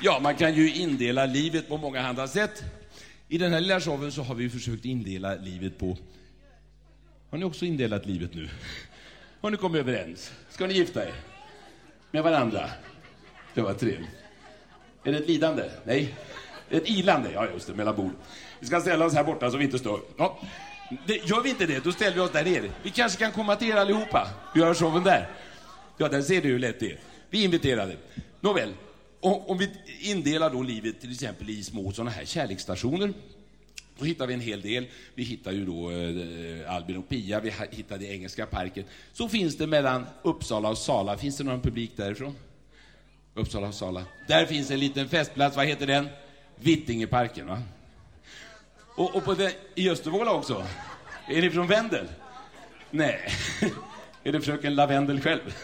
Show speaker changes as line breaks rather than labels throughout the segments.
Ja, man kan ju indela livet på många andra sätt. I den här lilla showen så har vi försökt indela livet på... Har ni också indelat livet nu? Har ni kommit överens? Ska ni gifta er? Med varandra? Det var trevligt. Är det ett lidande? Nej. Ett ilande? Ja, just det, mellan bord. Vi ska ställa oss här borta så vi inte stör. Ja. Gör vi inte det, då ställer vi oss där nere. Vi kanske kan komma till er allihopa. Vi gör showen där. Ja, där ser du hur lätt det är. Vi är inviterade. Nåväl, om vi indelar då livet till exempel i små sådana här kärleksstationer, så hittar vi en hel del. Vi hittar ju då Albin och Pia, vi hittade Engelska parken. Så finns det mellan Uppsala och Sala. Finns det någon publik därifrån? Uppsala och Sala. Där finns en liten festplats, vad heter den? Vittingeparken, va? Och på i Östervåla också. Är ni från Vendel? Nej. Är det fröken Lavendel själv?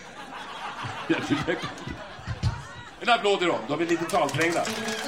En applåd till dem, de är lite talträngda.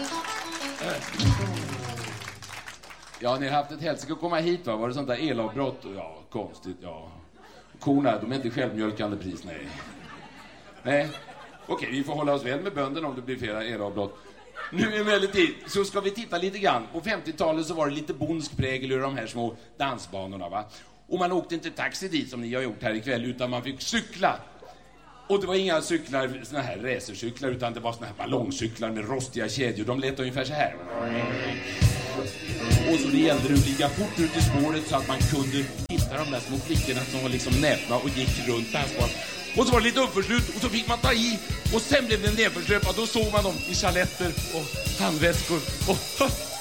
Ja, ni har haft ett hälsike att komma hit, va? Var det sånt där elavbrott? Ja, konstigt, ja. Korna, de är inte självmjölkande pris, nej. Nej, okej, vi får hålla oss väl med bönderna om det blir flera elavbrott. Nu emellertid så ska vi titta lite grann. På 50-talet så var det lite bondsk prägel ur de här små dansbanorna, va? Och man åkte inte taxi dit som ni har gjort här ikväll, utan man fick cykla. Och det var inga cyklar, såna här racercyklar, utan det var såna här ballongcyklar med rostiga kedjor. De lät ungefär så här. Och så det gällde det att ligga fort ut i spåret så att man kunde hitta de där små flickorna som var liksom näpna och gick runt dansbanan. Och så var det lite uppförslut och så fick man ta i. Och sen blev det nedförstöpat. Då såg man dem i chaletter och handväskor.